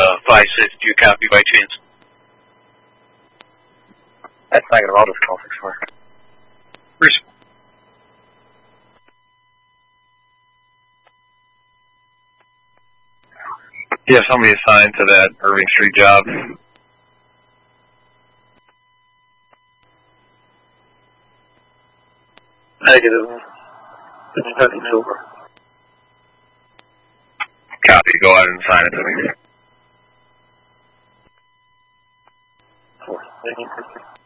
5-6, do you copy by chance? That's negative. I'll just call 6-4. You have somebody assigned to that Irving Street job? Negative. It's over. Copy. Go ahead and sign it to me. 4.